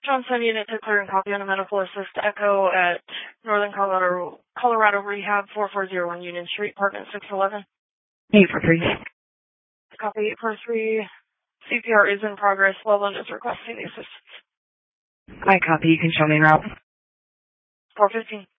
Johnson unit to clear and copy on a medical assist Echo at Northern Colorado Rehab 4401 Union Street, apartment 611. 843. Copy 843. CPR is in progress. Loveland is requesting the assistance. I copy. You can show me en route. 415.